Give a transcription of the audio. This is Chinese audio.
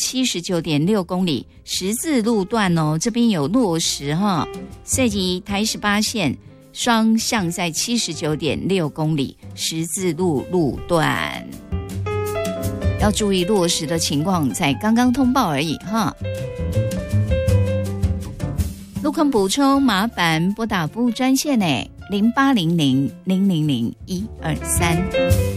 79.6公里，十字路段哦，这边有落实哈。赛及台18线双向在79.6公里，十字路路段要注意落实的情况，才刚刚通报而已哈。路况补充，麻烦拨打服务专线0800-000-123。